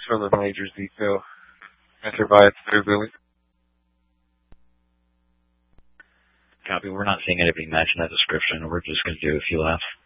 from the majors detail. Enter by its through, Billy. Copy. We're not seeing anybody matching that description. We're just going to do a few laps.